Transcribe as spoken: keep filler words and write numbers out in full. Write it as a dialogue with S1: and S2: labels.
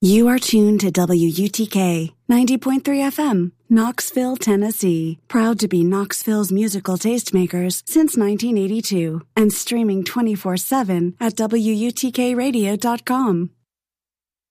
S1: You are tuned to W U T K ninety point three F M, Knoxville, Tennessee. Proud to be Knoxville's musical tastemakers since nineteen eighty-two and streaming twenty-four seven at W U T K radio dot com.